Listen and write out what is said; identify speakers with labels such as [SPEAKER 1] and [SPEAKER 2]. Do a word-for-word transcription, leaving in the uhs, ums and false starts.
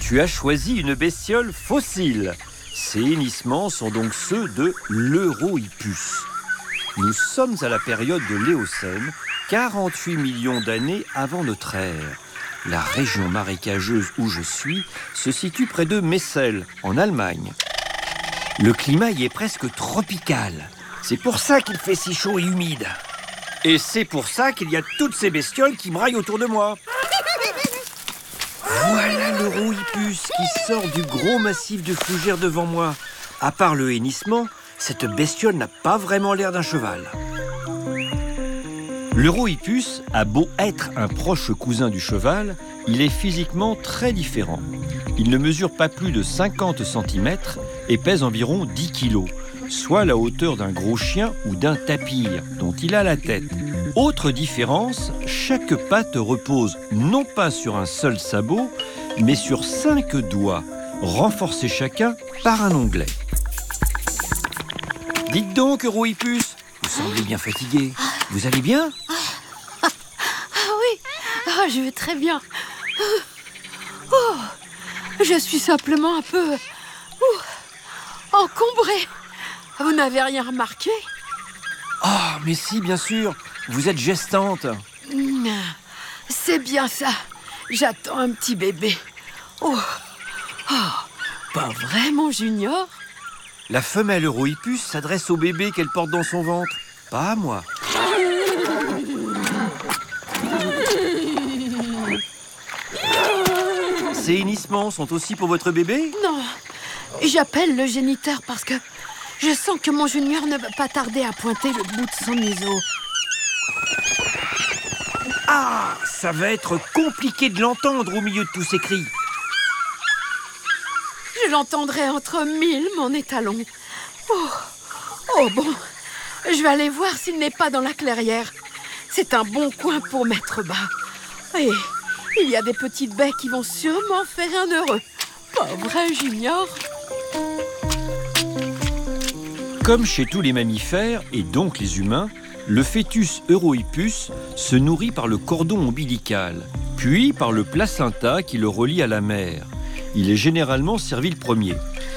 [SPEAKER 1] Tu as choisi une bestiole fossile. Ces hennissements sont donc ceux de l'Eurohippus. Nous sommes à la période de l'Éocène, quarante-huit millions d'années avant notre ère. La région marécageuse où je suis se situe près de Messel, en Allemagne. Le climat y est presque tropical. C'est pour ça qu'il fait si chaud et humide. Et c'est pour ça qu'il y a toutes ces bestioles qui braillent autour de moi. Voilà l'Eurohippus qui sort du gros massif de fougères devant moi. À part le hennissement, cette bestiole n'a pas vraiment l'air d'un cheval. L'Eurohippus a beau être un proche cousin du cheval, il est physiquement très différent. Il ne mesure pas plus de cinquante centimètres et pèse environ dix kilos, soit la hauteur d'un gros chien ou d'un tapir dont il a la tête. Autre différence, chaque patte repose non pas sur un seul sabot, mais sur cinq doigts, renforcés chacun par un onglet. Dites donc, Eurohippus, vous semblez bien fatigué. Vous allez bien ?
[SPEAKER 2] Ah oui, ah, je vais très bien. Oh, je suis simplement un peu oh, encombrée. Vous n'avez rien remarqué ?
[SPEAKER 1] Ah, oh, mais si, bien sûr. Vous êtes gestante.
[SPEAKER 2] C'est bien ça. J'attends un petit bébé. Oh, oh, pas vraiment, Junior ?
[SPEAKER 1] La femelle Eurohippus s'adresse au bébé qu'elle porte dans son ventre, pas à moi. Ces hennissements sont aussi pour votre bébé ?
[SPEAKER 2] Non, j'appelle le géniteur parce que je sens que mon Junior ne va pas tarder à pointer le bout de son museau.
[SPEAKER 1] Ah, ça va être compliqué de l'entendre au milieu de tous ces cris.
[SPEAKER 2] Je l'entendrai entre mille, mon étalon. Oh, oh bon, je vais aller voir s'il n'est pas dans la clairière. C'est un bon coin pour mettre bas. Et il y a des petites baies qui vont sûrement faire un heureux. Pas vrai, Junior ?
[SPEAKER 1] Comme chez tous les mammifères, et donc les humains, le fœtus Eurohippus se nourrit par le cordon ombilical, puis par le placenta qui le relie à la mère. Il est généralement servi le premier.